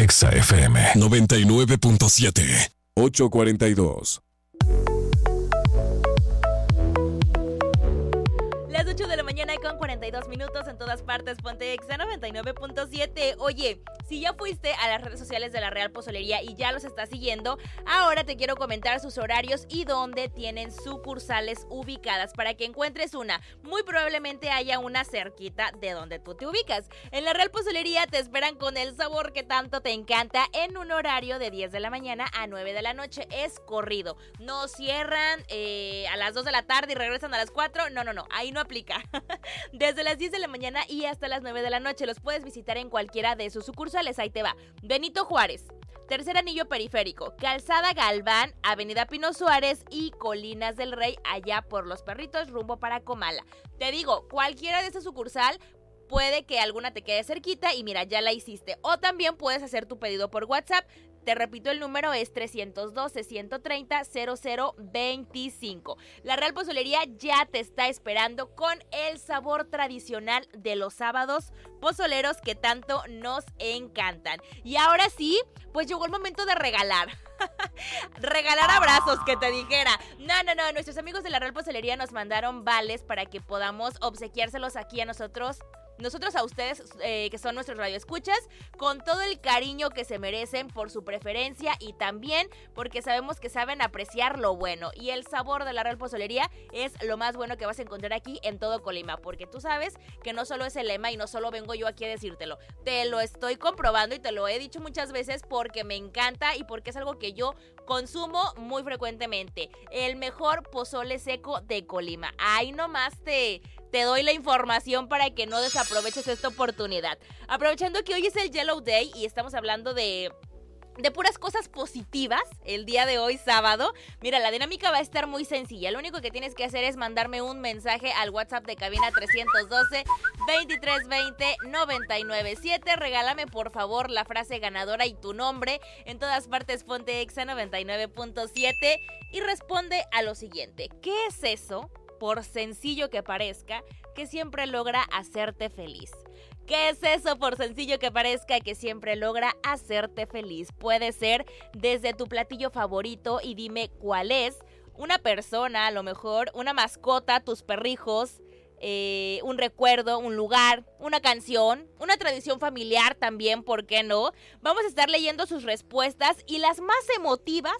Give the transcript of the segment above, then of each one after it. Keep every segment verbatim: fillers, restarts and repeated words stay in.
Exa F M noventa y nueve punto siete. ocho cuarenta y dos. Las ocho de la mañana con cuarenta y dos minutos en todas partes, ponte Exa noventa y nueve punto siete. Oye, si ya fuiste a las redes sociales de la Real Pozolería y ya los estás siguiendo, ahora te quiero comentar sus horarios y dónde tienen sucursales ubicadas para que encuentres una. Muy probablemente haya una cerquita de donde tú te ubicas. En la Real Pozolería te esperan con el sabor que tanto te encanta en un horario de diez de la mañana a nueve de la noche. Es corrido. No cierran eh, a las dos de la tarde y regresan a las cuatro. No, no, no. Ahí no aplica. Desde las diez de la mañana y hasta las nueve de la noche los puedes visitar en cualquiera de sus sucursales. Ahí te va. Benito Juárez, Tercer Anillo Periférico, Calzada Galván, Avenida Pino Suárez y Colinas del Rey, allá por Los Perritos, rumbo para Comala. Te digo, cualquiera de esta sucursal, puede que alguna te quede cerquita y mira, ya la hiciste. O también puedes hacer tu pedido por WhatsApp. Te repito, el número es trescientos doce, ciento treinta, cero cero veinticinco. La Real Pozolería ya te está esperando con el sabor tradicional de los sábados pozoleros que tanto nos encantan. Y ahora sí, pues llegó el momento de regalar. Regalar abrazos, que te dijera. No, no, no, nuestros amigos de la Real Pozolería nos mandaron vales para que podamos obsequiárselos aquí a nosotros. Nosotros a ustedes, eh, que son nuestros radioescuchas, con todo el cariño que se merecen por su preferencia y también porque sabemos que saben apreciar lo bueno. Y el sabor de la Real Pozolería es lo más bueno que vas a encontrar aquí en todo Colima. Porque tú sabes que no solo es el lema y no solo vengo yo aquí a decírtelo. Te lo estoy comprobando y te lo he dicho muchas veces porque me encanta y porque es algo que yo consumo muy frecuentemente. El mejor pozole seco de Colima. Ahí nomás te... Te doy la información para que no desaproveches esta oportunidad. Aprovechando que hoy es el Yellow Day y estamos hablando de... de puras cosas positivas el día de hoy, sábado. Mira, la dinámica va a estar muy sencilla. Lo único que tienes que hacer es mandarme un mensaje al WhatsApp de cabina trescientos doce, veintitrés veinte, noventa y nueve siete. Regálame, por favor, la frase ganadora y tu nombre. En todas partes, ponte Exa noventa y nueve punto siete y responde a lo siguiente. ¿Qué es eso, por sencillo que parezca, que siempre logra hacerte feliz? ¿Qué es eso, por sencillo que parezca, que siempre logra hacerte feliz? Puede ser desde tu platillo favorito y dime cuál es. Una persona, a lo mejor, una mascota, tus perrijos, eh, un recuerdo, un lugar, una canción, una tradición familiar también, ¿por qué no? Vamos a estar leyendo sus respuestas y las más emotivas,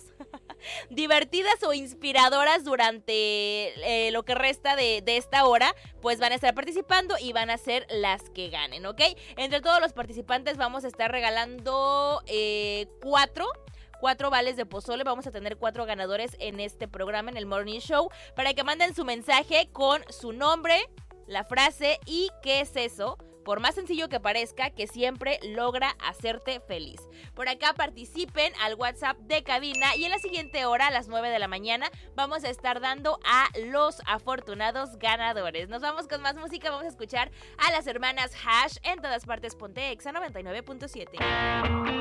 divertidas o inspiradoras durante eh, lo que resta de, de esta hora, pues van a estar participando y van a ser las que ganen, ¿ok? Entre todos los participantes vamos a estar regalando eh, cuatro Cuatro vales de pozole. Vamos a tener cuatro ganadores en este programa, en el Morning Show, para que manden su mensaje con su nombre, la frase y qué es eso, por más sencillo que parezca, que siempre logra hacerte feliz. Por acá participen al WhatsApp de cabina y en la siguiente hora, a las nueve de la mañana, vamos a estar dando a los afortunados ganadores. Nos vamos con más música, vamos a escuchar a las hermanas Hash. En todas partes, ponte Exa noventa y nueve punto siete.